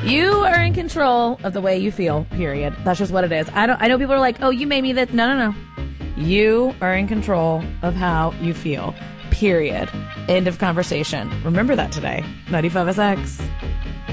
You are in control of the way you feel, period. That's just what it is. I know people are like, oh, you made me that. No. You are in control of how you feel, period. End of conversation. Remember that today. 95SX.